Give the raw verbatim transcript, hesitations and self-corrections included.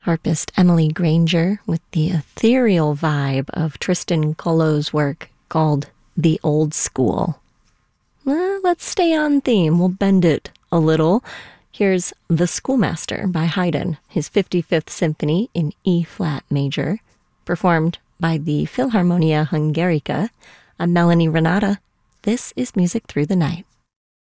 Harpist Emily Granger with the ethereal vibe of Tristan Colo's work called The Old School. Well, let's stay on theme. We'll bend it a little. Here's The Schoolmaster by Haydn, his fifty-fifth Symphony in E-flat major, performed by the Philharmonia Hungarica. I'm Melanie Renata. This is Music Through the Night.